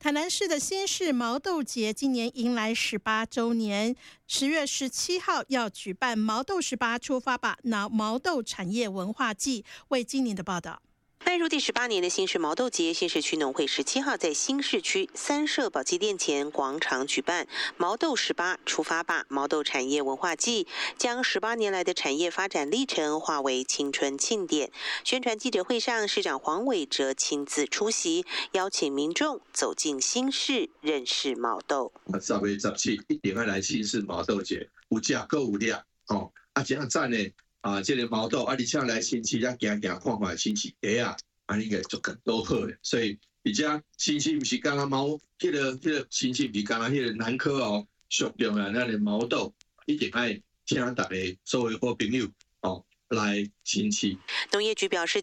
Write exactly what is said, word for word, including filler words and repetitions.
台南市的新式毛豆节今年迎来十八周年，十月十七号要举办毛豆十八出发吧那毛豆产业文化季。为今年的报道。 迈入第十八年的新市毛豆节，新市区农会十七号在新市区三社宝鸡店前广场举办毛豆十八出发吧毛豆产业文化季，将十八年来的产业发展历程化为青春庆典。宣传记者会上，市长黄伟哲亲自出席，邀请民众走进新市，认识毛豆。 十月十七一定要来新市毛豆节，有吃够有量哦，啊这样赞呢。啊，这个毛豆啊，而且来新市啊，行行看看新市地啊，啊，应该做更多好的。所以而且新市不是刚刚毛，迄、那个迄、那个新市不是刚刚迄个南科哦，上重要那个毛豆一定爱请大家所有好朋友哦来新市。 农业局表示，